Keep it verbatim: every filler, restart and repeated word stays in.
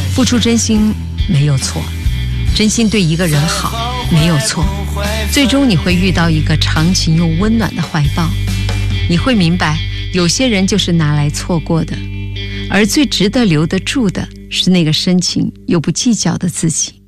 付出真心没有错，真心对一个人好没有错，最终你会遇到一个长情又温暖的怀抱。你会明白，有些人就是拿来错过的，而最值得留得住的是那个深情又不计较的自己。